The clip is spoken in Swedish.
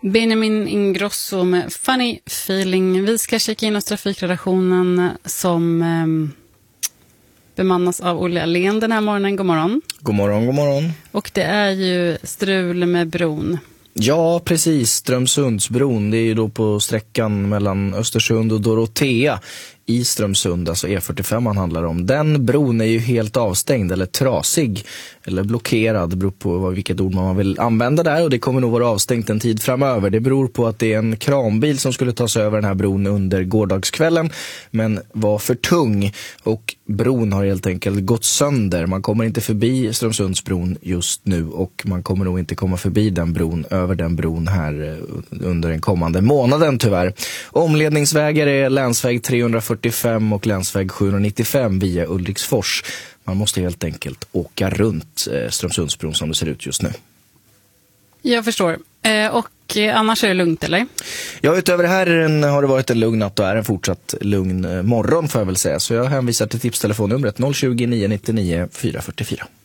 Benjamin Ingrosso med Funny Feeling. Vi ska kika in hos trafikredaktionen som bemannas av Olle Alén den här morgonen. God morgon. God morgon, god morgon. Och det är ju strul med bron. Ja, precis. Strömsundsbron, det är ju då på sträckan mellan Östersund och Dorotea i Strömsund, alltså E45 man handlar om. Den bron är ju helt avstängd eller trasig eller blockerad, beror på vilket ord man vill använda där, och det kommer nog vara avstängt en tid framöver. Det beror på att det är en kranbil som skulle ta sig över den här bron under gårdagskvällen men var för tung och bron har helt enkelt gått sönder. Man kommer inte förbi Strömsundsbron just nu och man kommer nog inte komma förbi den bron, över den bron här under den kommande månaden tyvärr. Omledningsvägar är länsväg 345 och länsväg 795 via Ulriksfors. Man måste helt enkelt åka runt Strömsundsbron som det ser ut just nu. Jag förstår. Och annars är det lugnt, eller? Ja, utöver det här har det varit en lugn natt och är en fortsatt lugn morgon får jag väl säga. Så jag hänvisar till tipstelefonnumret 020 999 444.